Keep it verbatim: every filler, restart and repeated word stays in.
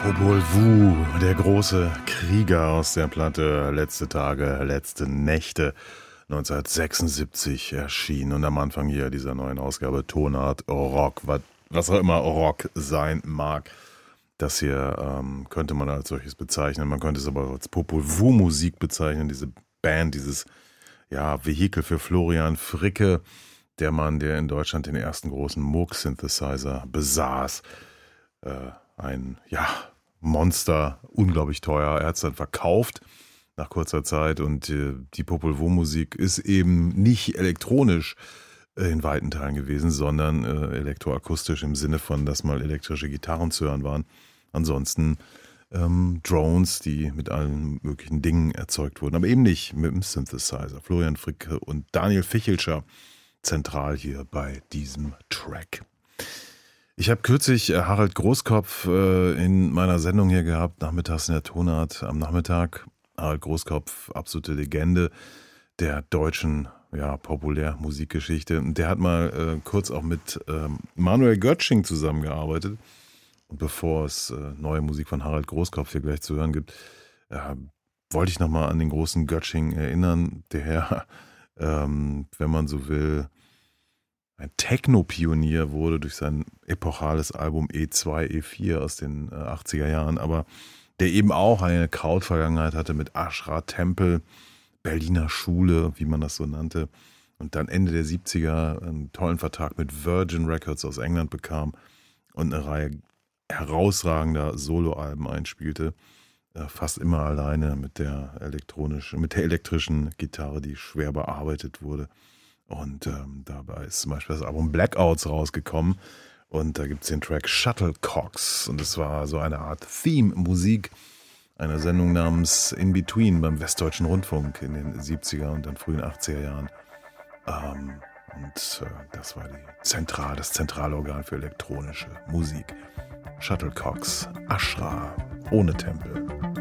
Popol Vuh, der große Krieger aus der Platte Letzte Tage, letzte Nächte neunzehnhundertsechsundsiebzig erschienen. Und am Anfang hier dieser neuen Ausgabe Tonart Rock, was, was auch immer Rock sein mag. Das hier ähm, könnte man als solches bezeichnen. Man könnte es aber als Popol Vuh Musik bezeichnen. Diese Band, dieses ja, Vehikel für Florian Fricke, der Mann, der in Deutschland den ersten großen Moog-Synthesizer besaß. Äh, ein, ja, Monster, unglaublich teuer. Er hat es dann verkauft nach kurzer Zeit und äh, die Popol Vuh Musik ist eben nicht elektronisch äh, in weiten Teilen gewesen, sondern äh, elektroakustisch im Sinne von, dass mal elektrische Gitarren zu hören waren. Ansonsten ähm, Drones, die mit allen möglichen Dingen erzeugt wurden, aber eben nicht mit dem Synthesizer. Florian Fricke und Daniel Fichelscher zentral hier bei diesem Track. Ich habe kürzlich äh, Harald Großkopf äh, in meiner Sendung hier gehabt, nachmittags in der Tonart am Nachmittag. Harald Großkopf, absolute Legende der deutschen ja, Populärmusikgeschichte. Und der hat mal äh, kurz auch mit ähm, Manuel Götsching zusammengearbeitet. Und bevor es äh, neue Musik von Harald Großkopf hier gleich zu hören gibt, äh, wollte ich nochmal an den großen Götsching erinnern, der, ähm, wenn man so will, ein Techno-Pionier wurde durch sein epochales Album E zwei, E vier aus den äh, achtziger Jahren, aber der eben auch eine Krautvergangenheit hatte mit Ashra Tempel, Berliner Schule, wie man das so nannte, und dann Ende der siebziger einen tollen Vertrag mit Virgin Records aus England bekam und eine Reihe herausragender Soloalben einspielte, äh, fast immer alleine mit der elektronischen, mit der elektrischen Gitarre, die schwer bearbeitet wurde. Und ähm, dabei ist zum Beispiel das Album Blackouts rausgekommen und da gibt es den Track Shuttlecocks und es war so eine Art Theme-Musik einer Sendung namens In Between beim Westdeutschen Rundfunk in den siebziger und dann frühen achtziger Jahren. Ähm, und äh, das war die Zentral, das Zentralorgan für elektronische Musik. Shuttlecocks, Ashra, ohne Tempel.